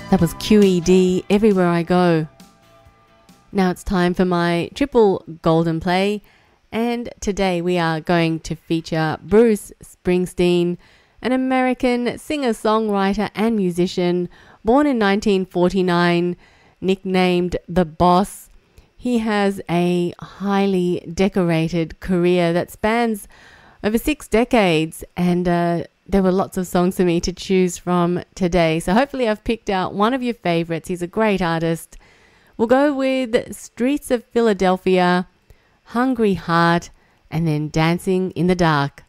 That was QED, Everywhere I Go. Now it's time for my triple golden play, and today we are going to feature Bruce Springsteen, an American singer-songwriter and musician, born in 1949, nicknamed The Boss. He has a highly decorated career that spans over 6 decades, and there were lots of songs for me to choose from today. So hopefully I've picked out one of your favorites. He's a great artist. We'll go with Streets of Philadelphia, Hungry Heart, and then Dancing in the Dark.